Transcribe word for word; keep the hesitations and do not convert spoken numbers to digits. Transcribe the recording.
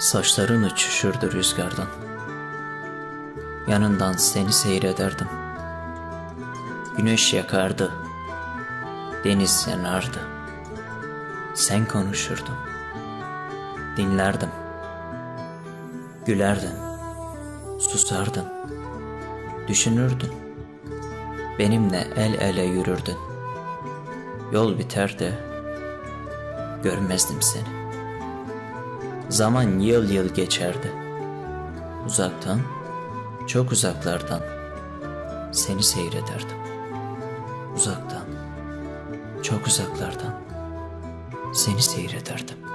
Saçların uçuşurdu rüzgardan. Yanından seni seyrederdim. Güneş yakardı, deniz yanardı. Sen konuşurdun, dinlerdim. Gülerdin, susardın, düşünürdün. Benimle el ele yürürdün. Yol biter de görmezdim seni. Zaman yıl yıl geçerdi. Uzaktan, çok uzaklardan seni seyrederdim. Uzaktan, çok uzaklardan seni seyrederdim.